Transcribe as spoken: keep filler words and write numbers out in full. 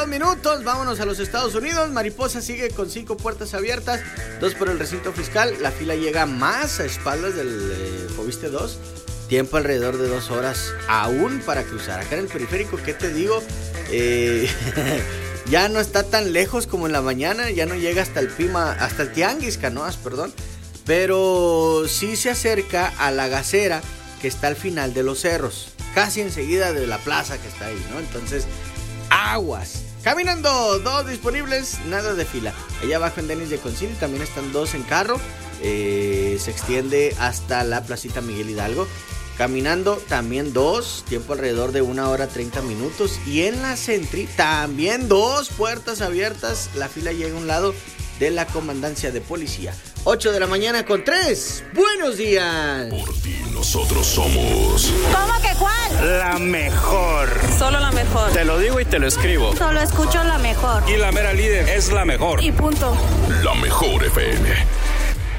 minutos, vámonos a los Estados Unidos. Mariposa sigue con cinco puertas abiertas, dos por el recinto fiscal. La fila llega más a espaldas del eh, Fobiste dos. Tiempo alrededor de dos horas aún para cruzar. Acá en el periférico, ¿qué te digo? Eh, ya no está tan lejos como en la mañana. Ya no llega hasta el Pima, hasta el Tianguis Canoas, perdón. Pero sí se acerca a la gasera que está al final de los cerros, casi enseguida de la plaza que está ahí, ¿no? Entonces, aguas. Caminando, dos disponibles, nada de fila. Allá abajo en Denis de Concini también están dos en carro. Eh, se extiende hasta la placita Miguel Hidalgo. Caminando también dos, tiempo alrededor de una hora treinta minutos. Y en la Sentry también dos puertas abiertas. La fila llega a un lado de la comandancia de policía. ocho de la mañana con tres. Buenos días. Por ti nosotros somos. ¿Cómo que cuál? La mejor. Solo la mejor. Te lo digo y te lo escribo. Solo escucho la mejor. Y la mera líder es la mejor. Y punto. La mejor F M.